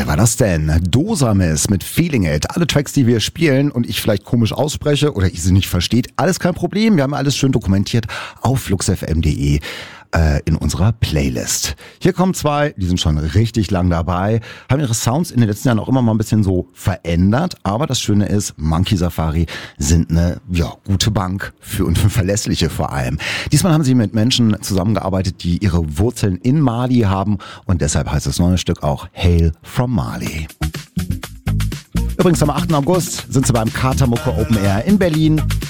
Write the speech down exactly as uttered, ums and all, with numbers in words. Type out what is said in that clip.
wer war das denn? Dosamis mit Feeling It. Alle Tracks, die wir spielen und ich vielleicht komisch ausspreche oder ihr sie nicht versteht, alles kein Problem. Wir haben alles schön dokumentiert auf fluxfm punkt de äh, in unserer Playlist. Hier kommen zwei, die sind schon richtig lang dabei, haben ihre Sounds in den letzten Jahren auch immer mal ein bisschen so verändert, aber das Schöne ist, Monkey Safari sind eine ja, gute Bank für und für verlässliche vor allem. Diesmal haben sie mit Menschen zusammengearbeitet, die ihre Wurzeln in Mali haben und deshalb heißt das neue Stück auch Hail from Mali. Übrigens am achten August sind sie beim Katermucke Open Air in Berlin.